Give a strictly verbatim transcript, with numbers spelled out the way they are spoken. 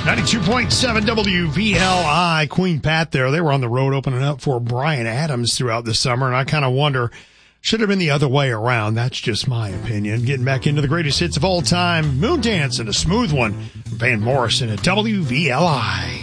ninety-two point seven W V L I, Queen Pat there. They were on the road opening up for Bryan Adams throughout the summer, and I kind of wonder, should have been the other way around. That's just my opinion. Getting back into the greatest hits of all time, Moondance and a smooth one, Van Morrison at W V L I.